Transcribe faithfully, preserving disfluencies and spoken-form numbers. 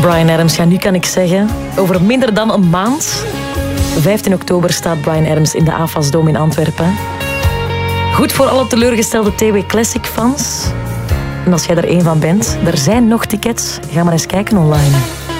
Bryan Adams, ja, nu kan ik zeggen, over minder dan een maand, vijftien oktober, staat Bryan Adams in de A F A S Dome in Antwerpen. Goed voor alle teleurgestelde T W Classic fans. En als jij er één van bent, er zijn nog tickets. Ga maar eens kijken online.